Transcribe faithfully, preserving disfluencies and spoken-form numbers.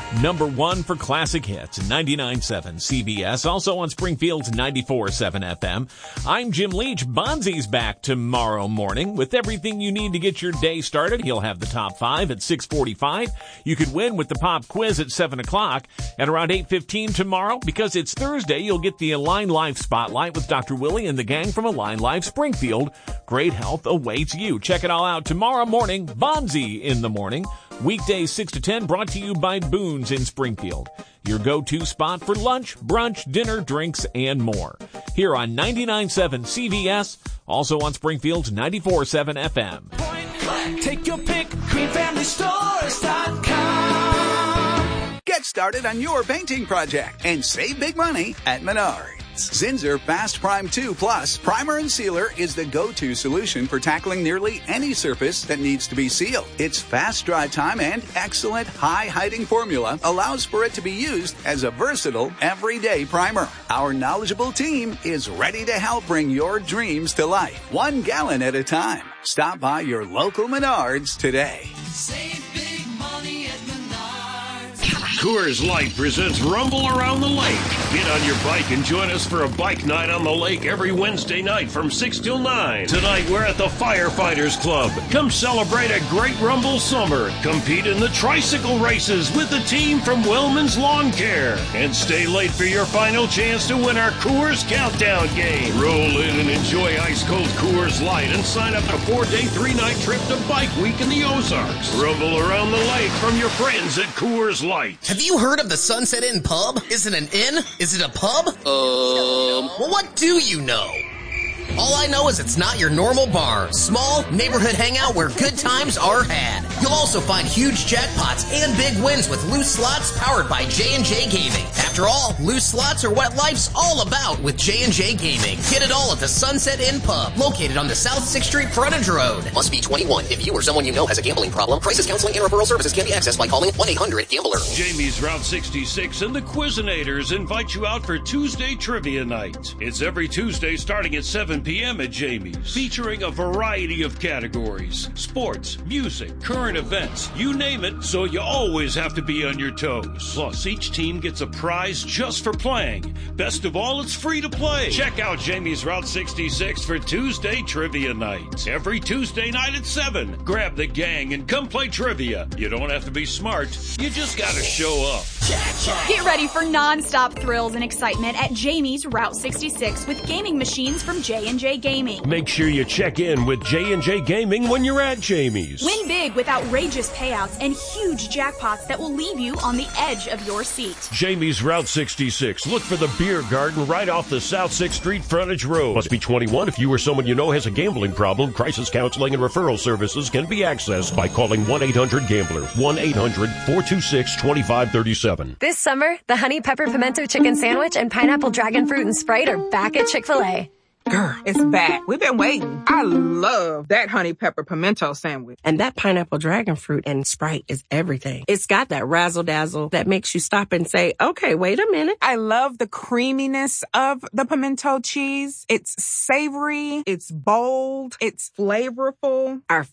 Number one for classic hits, ninety-nine point seven C B S, also on Springfield's ninety-four point seven F M. I'm Jim Leach. Bonzi's back tomorrow morning with everything you need to get your day started. He'll have the top five at six forty-five. You could win with the pop quiz at seven o'clock. At around eight fifteen tomorrow, because it's Thursday, you'll get the Align Life Spotlight with Doctor Willie and the gang from Align Life Springfield. Great health awaits you. Check it all out tomorrow morning. Bonzi in the morning. Weekdays six to ten, brought to you by Boone's in Springfield. Your go-to spot for lunch, brunch, dinner, drinks, and more. Here on ninety-nine point seven C V S, also on Springfield's ninety-four point seven F M. Point blank. Take your pick. green family stores dot com. Get started on your painting project and save big money at Menards. Zinsser Fast Prime two Plus Primer and Sealer is the go-to solution for tackling nearly any surface that needs to be sealed. Its fast dry time and excellent high-hiding formula allows for it to be used as a versatile, everyday primer. Our knowledgeable team is ready to help bring your dreams to life, one gallon at a time. Stop by your local Menards today. Save big money at Menards. Coors Light presents Rumble Around the Lake. Get on your bike and join us for a bike night on the lake every Wednesday night from six till nine. Tonight we're at the Firefighters Club. Come celebrate a great Rumble summer. Compete in the tricycle races with the team from Wellman's Lawn Care. And stay late for your final chance to win our Coors Countdown game. Roll in and enjoy ice-cold Coors Light and sign up for a four-day, three-night trip to Bike Week in the Ozarks. Rumble around the lake from your friends at Coors Light. Have you heard of the Sunset Inn Pub? Is it an inn? Is it a pub? Um, well, what do you know? All I know is it's not your normal bar. Small, neighborhood hangout where good times are had. You'll also find huge jackpots and big wins with loose slots powered by J and J Gaming. After all, loose slots are what life's all about with J and J Gaming. Get it all at the Sunset Inn Pub, located on the South sixth Street Frontage Road. Must be twenty-one. If you or someone you know has a gambling problem, crisis counseling and referral services can be accessed by calling one eight hundred gambler. Jamie's Route sixty-six and the Quizinators invite you out for Tuesday Trivia Night. It's every Tuesday starting at seven p.m. at Jamie's, featuring a variety of categories: sports, music, current events, you name it, so you always have to be on your toes. Plus, each team gets a prize just for playing. Best of all, it's free to play. Check out Jamie's Route sixty-six for Tuesday Trivia Night. Every Tuesday night at seven. Grab the gang and come play trivia. You don't have to be smart. You just gotta show up. Get ready for non-stop thrills and excitement at Jamie's Route sixty-six with gaming machines from J and J Gaming. Make sure you check in with J and J Gaming when you're at Jamie's. Win big with outrageous payouts and huge jackpots that will leave you on the edge of your seat. Jamie's Route sixty-six. Look for the beer garden right off the South sixth Street Frontage Road. Must be twenty-one. If you or someone you know has a gambling problem, crisis counseling and referral services can be accessed by calling one eight hundred gambler. one eight hundred four two six two five three seven. This summer, the Honey Pepper Pimento Chicken Sandwich and Pineapple Dragon Fruit and Sprite are back at Chick-fil-A. Girl, it's back. We've been waiting. I love that honey pepper pimento sandwich. And that pineapple dragon fruit and Sprite is everything. It's got that razzle dazzle that makes you stop and say, okay, wait a minute. I love the creaminess of the pimento cheese. It's savory. It's bold. It's flavorful. Our